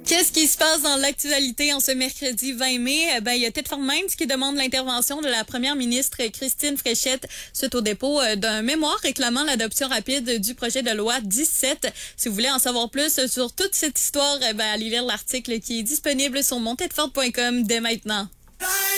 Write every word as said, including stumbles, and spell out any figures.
Qu'est-ce qui se passe dans l'actualité en ce mercredi vingt mai? Eh ben, il y a Ted Minds qui demande l'intervention de la première ministre Christine Fréchette suite au dépôt d'un mémoire réclamant l'adoption rapide du projet de loi dix-sept. Si vous voulez en savoir plus sur toute cette histoire, eh ben, allez lire l'article qui est disponible sur montedfort point com dès maintenant.